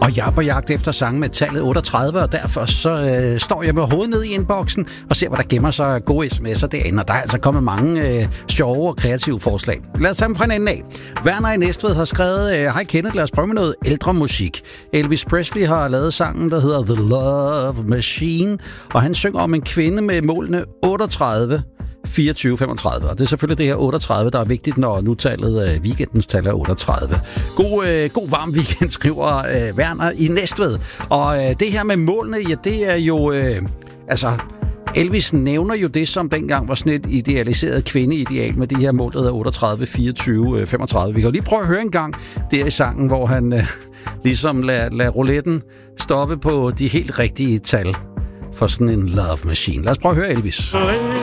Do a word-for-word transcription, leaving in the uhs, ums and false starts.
Og jeg er på jagt efter sange med tallet otteogtredive, og derfor så øh, står jeg med hovedet ned i inboxen og ser, hvad der gemmer sig af gode sms'er derinde. Og der er altså kommet mange øh, sjove og kreative forslag. Lad os tage dem fra en ende af. Werner i Næstved har skrevet, hej Kenneth, lad os prøve med noget ældre musik. Elvis Presley har lavet sangen, der hedder The Love Machine, og han synger om en kvinde med målene otteogtredive, fireogtyve, femogtredive. Og det er selvfølgelig det her otteogtredive, der er vigtigt, når nu tallet øh, weekendens tal er otteogtredive. God, øh, god varm weekend, skriver øh, Werner i Næstved. Og øh, det her med målene, ja, det er jo... Øh, altså... Elvis nævner jo det, som dengang var sådan et idealiseret kvindeideal med de her mål, der hedder otteogtredive, fireogtyve, femogtredive. Vi kan jo lige prøve at høre en gang der i sangen, hvor han øh, ligesom lader, lader rouletten stoppe på de helt rigtige tal for sådan en love machine. Lad os prøve at høre Elvis.